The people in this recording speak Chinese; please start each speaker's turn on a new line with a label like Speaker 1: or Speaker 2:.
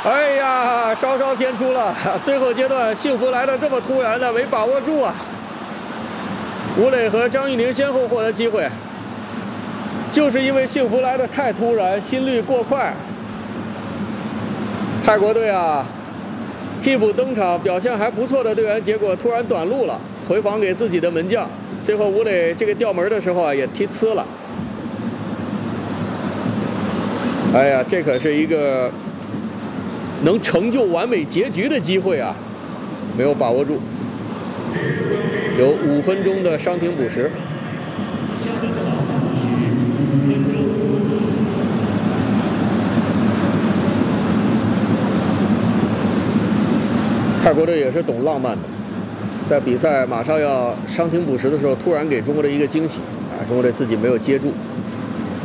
Speaker 1: 哎呀，稍稍偏出了，最后阶段幸福来的这么突然的，没把握住啊！吴磊和张玉宁先后获得机会，就是因为幸福来的太突然，心率过快。泰国队啊，替补登场表现还不错的队员，结果突然短路了，回防给自己的门将，最后吴磊这个吊门的时候啊，也踢呲了。哎呀，这可是一个能成就完美结局的机会啊，没有把握住。有5分钟的伤停补时。泰国队也是懂浪漫的，在比赛马上要伤停补时的时候，突然给中国队一个惊喜啊！中国队自己没有接住。